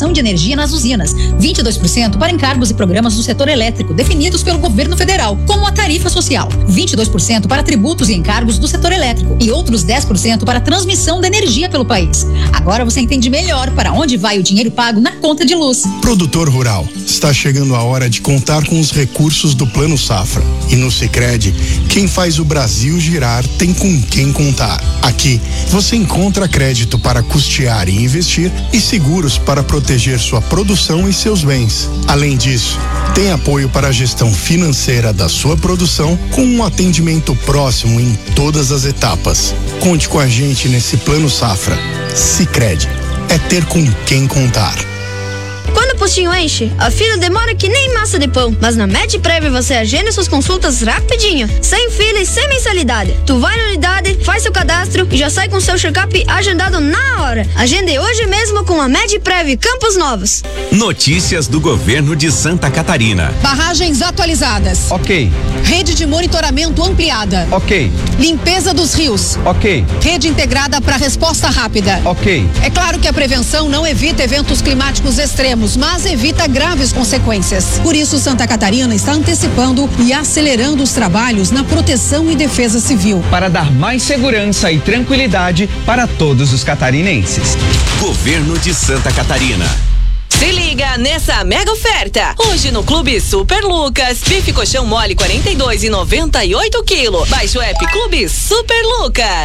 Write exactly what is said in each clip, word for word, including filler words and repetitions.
geração de energia nas usinas, vinte e dois por cento para encargos e programas do setor elétrico definidos pelo governo federal, como a tarifa social, vinte e dois por cento para tributos e encargos do setor elétrico e outros dez por cento para transmissão da energia pelo país. Agora você entende melhor para onde vai o dinheiro pago na conta de luz. Produtor rural, está chegando a hora de contar com os recursos do Plano Safra. E no Sicredi, quem faz o Brasil girar tem com quem contar. Aqui, você encontra crédito para custear e investir e seguros para proteger sua produção e seus bens. Além disso, tem apoio para a gestão financeira da sua produção com um atendimento próximo em todas as etapas. Conte com a gente nesse Plano Safra. Sicredi, é ter com quem contar. Quando o postinho enche, a fila demora que nem massa de pão. Mas na MedPrev você agenda suas consultas rapidinho, sem fila e sem mensalidade. Tu vai na unidade, faz seu cadastro e já sai com seu check-up agendado na hora. Agende hoje mesmo com a MedPrev Campos Novos. Notícias do governo de Santa Catarina. Barragens atualizadas. Ok. Rede de monitoramento ampliada. Ok. Limpeza dos rios. Ok. Rede integrada para resposta rápida. Ok. É claro que a prevenção não evita eventos climáticos extremos, mas evita graves consequências. Por isso, Santa Catarina está antecipando e acelerando os trabalhos na proteção e defesa civil. Para dar mais segurança e tranquilidade para todos os catarinenses. Governo de Santa Catarina. Se liga nessa mega oferta. Hoje no Clube Super Lucas, bife colchão mole quarenta e dois e noventa e oito quilo. Baixe o app Clube Super Lucas.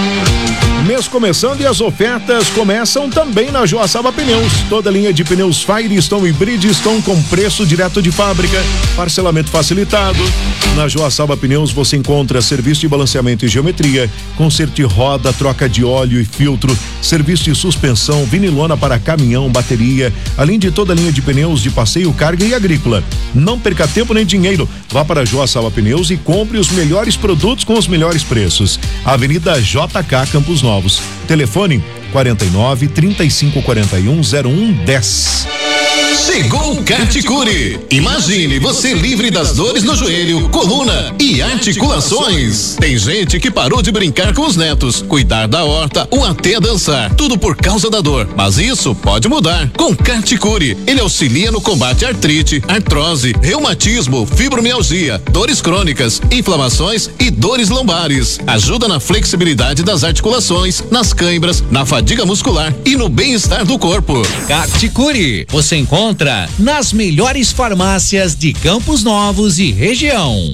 Mês começando e as ofertas começam também na Joaçaba Pneus. Toda linha de pneus Firestone e Bridgestone com preço direto de fábrica, parcelamento facilitado. Na Joaçaba Pneus você encontra serviço de balanceamento e geometria, conserto de roda, troca de óleo e filtro, serviço de suspensão, vinilona para caminhão, bateria, além de toda a linha de pneus de passeio, carga e agrícola. Não perca tempo nem dinheiro. Vá para a Joaçaba Pneus e compre os melhores produtos com os melhores preços. Avenida J K Campos Novos. Telefone quarenta e nove, trinta e cinco, quarenta e um, zero um, dez. Chegou o Carticure. Imagine você livre das dores no joelho, coluna e articulações. Tem gente que parou de brincar com os netos, cuidar da horta ou até dançar, tudo por causa da dor. Mas isso pode mudar com Carticure. Ele auxilia no combate à artrite, artrose, reumatismo, fibromialgia, dores crônicas, inflamações e dores lombares. Ajuda na flexibilidade das articulações, nas câimbras, na fadiga muscular e no bem-estar do corpo. Carticure, você encontra nas melhores farmácias de Campos Novos e região.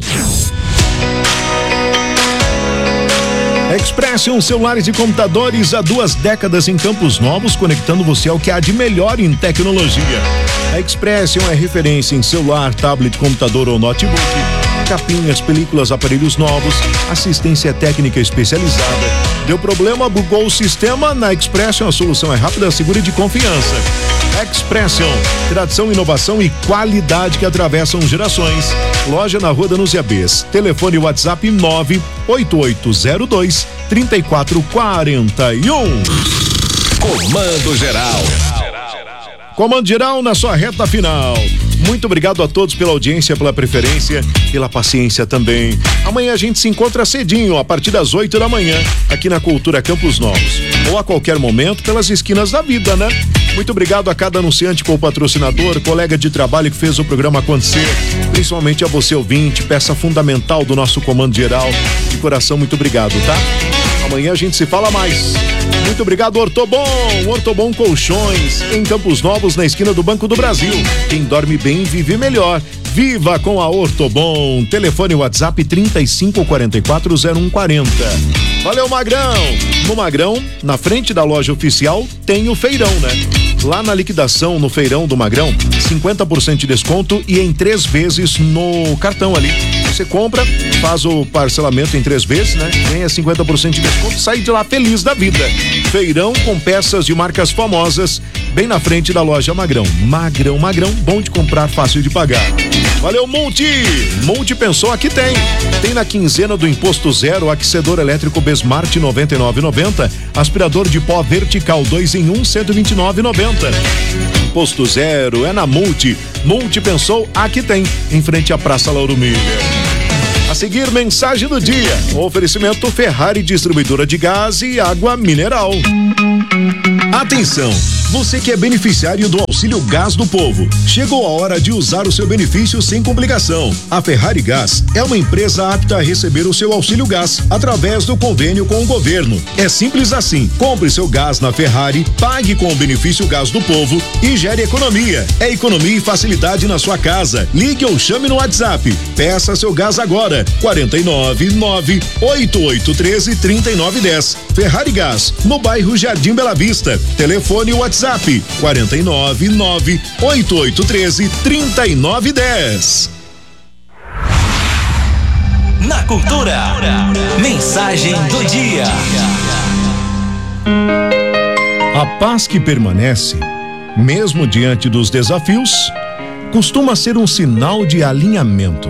Expression celulares e computadores há duas décadas em Campos Novos, conectando você ao que há de melhor em tecnologia. A Expression é referência em celular, tablet, computador ou notebook, capinhas, películas, aparelhos novos, assistência técnica especializada. Deu problema, bugou o sistema? Na Expression a solução é rápida, segura e de confiança. Expression, tradição, inovação e qualidade que atravessam gerações. Loja na Rua Danusiabês. Telefone WhatsApp nove oito oito zero dois, três quatro quatro um. Comando Geral. Comando Geral na sua reta final. Muito obrigado a todos pela audiência, pela preferência, pela paciência também. Amanhã a gente se encontra cedinho, a partir das oito da manhã, aqui na Cultura Campos Novos. Ou a qualquer momento, pelas esquinas da vida, né? Muito obrigado a cada anunciante ou patrocinador, colega de trabalho que fez o programa acontecer. Principalmente a você, ouvinte, peça fundamental do nosso Comando Geral. De coração, muito obrigado, tá? Amanhã a gente se fala mais. Muito obrigado, Ortobon. Ortobon Colchões, em Campos Novos, na esquina do Banco do Brasil. Quem dorme bem, vive melhor. Viva com a Ortobon. Telefone WhatsApp trinta e cinco, quarenta e quatro, zero um, quarenta. Valeu, Magrão. No Magrão, na frente da loja oficial, tem o feirão, né? Lá na liquidação, no feirão do Magrão, cinquenta por cento de desconto e em três vezes no cartão ali. Você compra, faz o parcelamento em três vezes, né? Ganha cinquenta por cento de desconto, sai de lá feliz da vida. Feirão com peças de marcas famosas, bem na frente da loja Magrão. Magrão, Magrão, bom de comprar, fácil de pagar. Valeu, Multi! Multi pensou, aqui tem. Tem na quinzena do Imposto Zero, aquecedor elétrico Besmart noventa e nove reais e noventa centavos, aspirador de pó vertical dois em um, cento e vinte e nove reais e noventa centavos. Imposto Zero é na Multi. Multi pensou, aqui tem, em frente à Praça Lauro Miller. A seguir, mensagem do dia. Oferecimento Ferrari Distribuidora de Gás e Água Mineral. Atenção! Você que é beneficiário do Auxílio Gás do Povo, chegou a hora de usar o seu benefício sem complicação. A Ferrari Gás é uma empresa apta a receber o seu auxílio gás através do convênio com o governo. É simples assim. Compre seu gás na Ferrari, pague com o benefício Gás do Povo e gere economia. É economia e facilidade na sua casa. Ligue ou chame no WhatsApp. Peça seu gás agora. quatro nove nove oito oito um três três nove um zero. Ferrari Gás, no bairro Jardim Bela Vista. Telefone WhatsApp quatro nove nove oito oito um três três nove um zero. Na Cultura, mensagem do dia. A paz que permanece, mesmo diante dos desafios, costuma ser um sinal de alinhamento.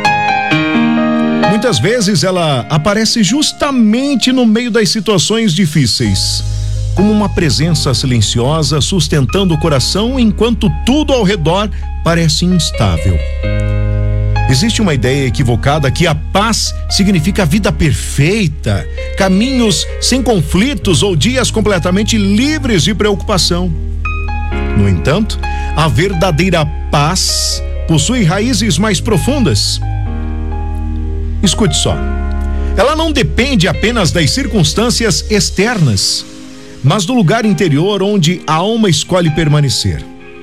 Muitas vezes ela aparece justamente no meio das situações difíceis, como uma presença silenciosa sustentando o coração enquanto tudo ao redor parece instável. Existe uma ideia equivocada que a paz significa vida perfeita, caminhos sem conflitos ou dias completamente livres de preocupação. No entanto, a verdadeira paz possui raízes mais profundas. Escute só. Ela não depende apenas das circunstâncias externas, mas do lugar interior onde a alma escolhe permanecer.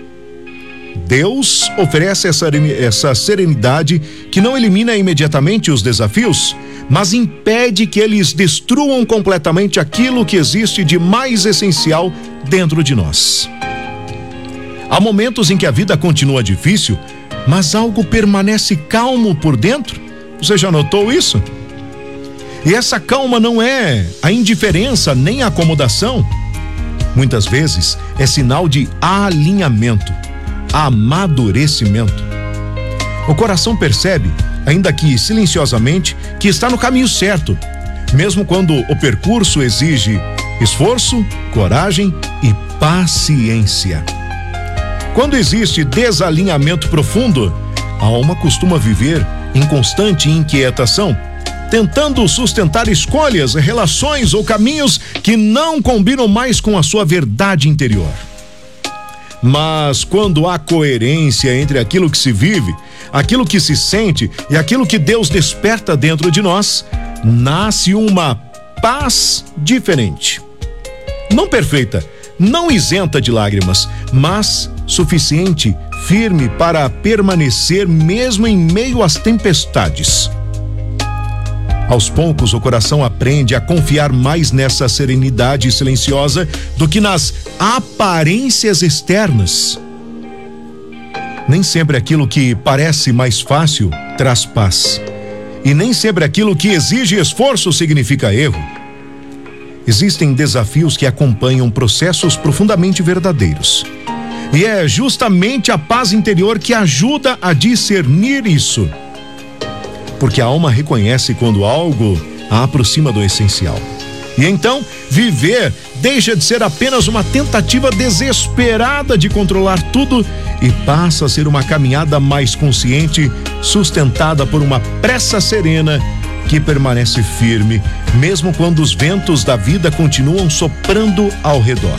Deus oferece essa, essa serenidade que não elimina imediatamente os desafios, mas impede que eles destruam completamente aquilo que existe de mais essencial dentro de nós. Há momentos em que a vida continua difícil, mas algo permanece calmo por dentro. Você já notou isso? E essa calma não é a indiferença nem a acomodação. Muitas vezes é sinal de alinhamento, amadurecimento. O coração percebe, ainda que silenciosamente, que está no caminho certo, mesmo quando o percurso exige esforço, coragem e paciência. Quando existe desalinhamento profundo, a alma costuma viver em constante inquietação, tentando sustentar escolhas, relações ou caminhos que não combinam mais com a sua verdade interior. Mas quando há coerência entre aquilo que se vive, aquilo que se sente e aquilo que Deus desperta dentro de nós, nasce uma paz diferente. Não perfeita, não isenta de lágrimas, mas suficiente, firme para permanecer mesmo em meio às tempestades. Aos poucos, o coração aprende a confiar mais nessa serenidade silenciosa do que nas aparências externas. Nem sempre aquilo que parece mais fácil traz paz. E nem sempre aquilo que exige esforço significa erro. Existem desafios que acompanham processos profundamente verdadeiros. E é justamente a paz interior que ajuda a discernir isso. Porque a alma reconhece quando algo a aproxima do essencial. E então, viver deixa de ser apenas uma tentativa desesperada de controlar tudo e passa a ser uma caminhada mais consciente, sustentada por uma pressa serena que permanece firme, mesmo quando os ventos da vida continuam soprando ao redor.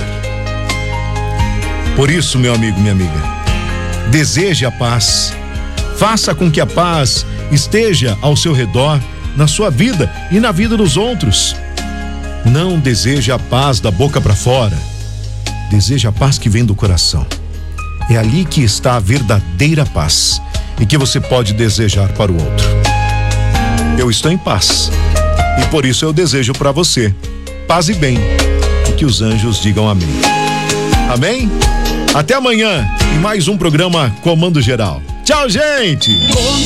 Por isso, meu amigo, minha amiga, deseje a paz. Faça com que a paz esteja ao seu redor, na sua vida e na vida dos outros. Não deseje a paz da boca para fora. Deseje a paz que vem do coração. É ali que está a verdadeira paz e que você pode desejar para o outro. Eu estou em paz e por isso eu desejo para você paz e bem, e que os anjos digam amém. Amém? Até amanhã em mais um programa Comando Geral. Tchau, gente!